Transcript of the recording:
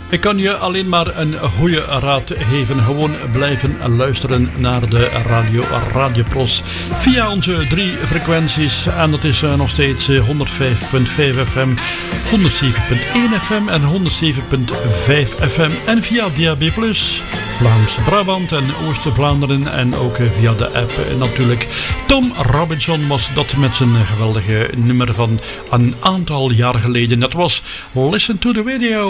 Ik kan je alleen maar een goede raad geven. Gewoon blijven luisteren naar de Radio Pros via onze 3 frequenties. En dat is nog steeds 105.5 FM, 107.1 FM en 107.5 FM. En via DAB+, Vlaams-Brabant en Oost-Vlaanderen. En ook via de app natuurlijk. Tom Robinson was dat met zijn geweldige nummer van een aantal jaar geleden. Dat was Listen to the Radio.